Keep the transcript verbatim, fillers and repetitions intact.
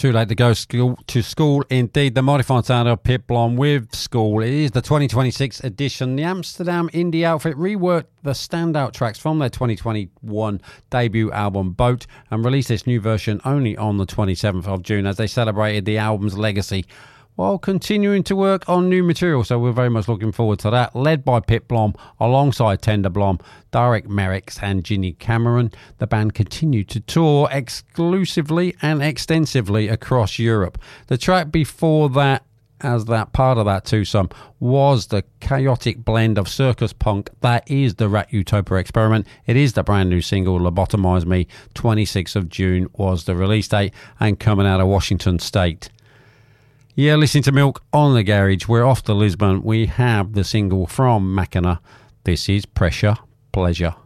Too late to go school, to school, indeed. The modified sound of Pip Blom with School. It is the twenty twenty-six edition. The Amsterdam indie outfit reworked the standout tracks from their twenty twenty-one debut album Boat and released this new version only on the twenty-seventh of June as they celebrated the album's legacy while continuing to work on new material. So we're very much looking forward to that. Led by Pip Blom, alongside Tender Blom, Derek Merricks and Ginny Cameron, the band continued to tour exclusively and extensively across Europe. The track before that, as that part of that twosome, was the chaotic blend of circus punk that is the Rat Utopia Experiment. It is the brand new single, Lobotomize Me. twenty-sixth of June was the release date and coming out of Washington State. Yeah, listening to Milk on the Garage. We're off to Lisbon. We have the single from Machina. This is Pressure, Pleasure.